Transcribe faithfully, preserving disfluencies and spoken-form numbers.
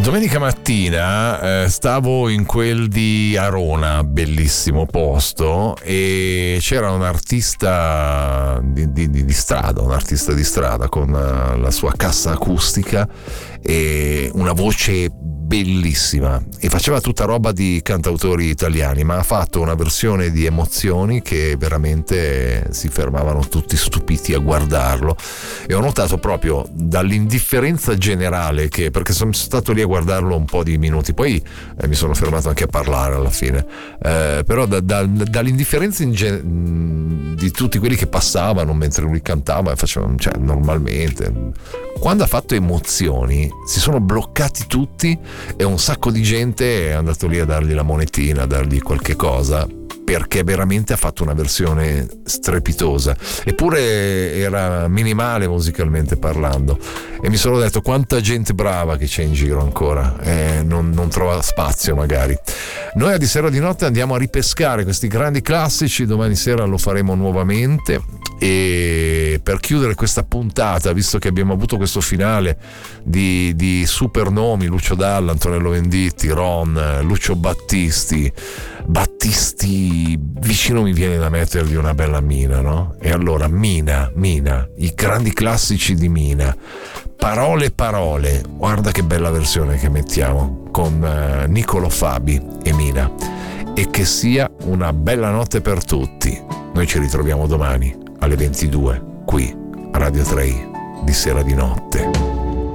Domenica mattina eh, stavo in quel di Arona, bellissimo posto, e c'era un artista di, di, di strada, un artista di strada con la sua cassa acustica e una voce bellissima, e faceva tutta roba di cantautori italiani, ma ha fatto una versione di Emozioni che veramente si fermavano tutti stupiti a guardarlo, e ho notato proprio dall'indifferenza generale che, perché sono stato lì a guardarlo un po' di minuti, poi eh, mi sono fermato anche a parlare alla fine, eh, però da, da, dall'indifferenza in gen- di tutti quelli che passavano mentre lui cantava e facevano, cioè, normalmente, quando ha fatto Emozioni si sono bloccati tutti e un sacco di gente è andato lì a dargli la monetina, a dargli qualche cosa, perché veramente ha fatto una versione strepitosa, eppure era minimale musicalmente parlando, e mi sono detto quanta gente brava che c'è in giro ancora, e non, non trova spazio magari. Noi a Di Sera di Notte andiamo a ripescare questi grandi classici, domani sera lo faremo nuovamente, e per chiudere questa puntata, visto che abbiamo avuto questo finale di, di super nomi, Lucio Dalla, Antonello Venditti, Ron, Lucio Battisti Battisti vicino mi viene da mettergli una bella Mina, no? E allora Mina, Mina, i grandi classici di Mina, Parole parole, guarda che bella versione che mettiamo con uh, Niccolò Fabi e Mina. E che sia una bella notte per tutti. Noi ci ritroviamo domani alle ventidue qui a Radio tre Di Sera di Notte.